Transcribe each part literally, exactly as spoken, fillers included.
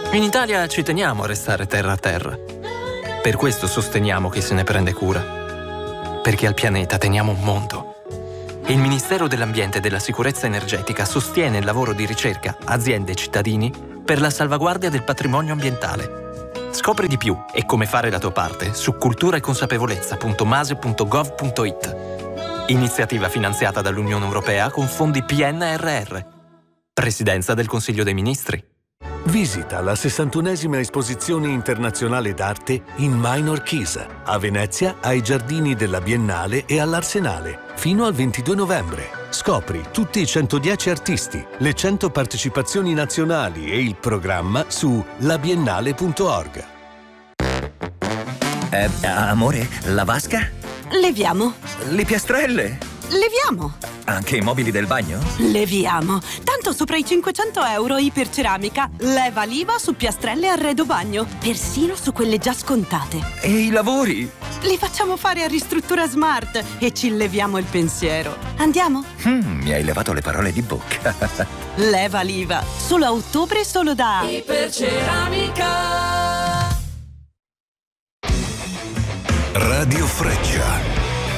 In Italia ci teniamo a restare terra a terra. Per questo sosteniamo chi se ne prende cura. Perché al pianeta teniamo un mondo. Il Ministero dell'Ambiente e della Sicurezza Energetica sostiene il lavoro di ricerca, aziende e cittadini per la salvaguardia del patrimonio ambientale. Scopri di più e come fare la tua parte su cultura e consapevolezza punto mase punto gov punto it. Iniziativa finanziata dall'Unione Europea con fondi P N R R. Presidenza del Consiglio dei Ministri. Visita la sessantunesima esposizione internazionale d'arte in Minor Chisa, a Venezia, ai giardini della Biennale e all'Arsenale, fino al ventidue novembre. Scopri tutti i centodieci artisti, le cento partecipazioni nazionali e il programma su la biennale punto org. Eh, amore, la vasca? Leviamo. Le piastrelle? Leviamo. Anche i mobili del bagno? Leviamo. Tanto sopra i cinquecento euro Iperceramica. Leva l'I V A su piastrelle e arredo bagno. Persino su quelle già scontate. E i lavori? Li facciamo fare a Ristruttura Smart e ci leviamo il pensiero. Andiamo? Mm, mi hai levato le parole di bocca. Leva l'I V A. Solo a ottobre, solo da Iperceramica. Radio Freccia.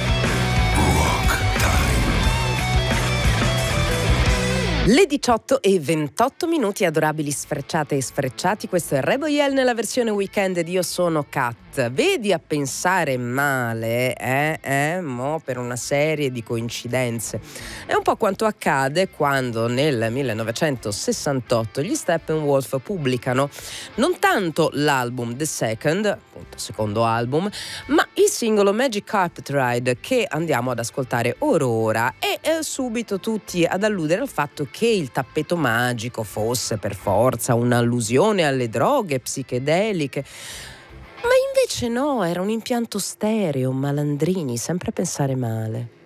Le diciotto e ventotto minuti, adorabili sfrecciate e sfrecciati. Questo è Rebel Yell nella versione weekend di Io sono Kat. Vedi a pensare male, eh, eh, mo per una serie di coincidenze. È un po' quanto accade quando nel millenovecentosessantotto gli Steppenwolf pubblicano non tanto l'album The Second, appunto secondo album, ma il singolo Magic Carpet Ride che andiamo ad ascoltare ora ora, e eh, subito tutti ad alludere al fatto che il tappeto magico fosse per forza un'allusione alle droghe psichedeliche. Ma invece no, era un impianto stereo, malandrini, sempre a pensare male.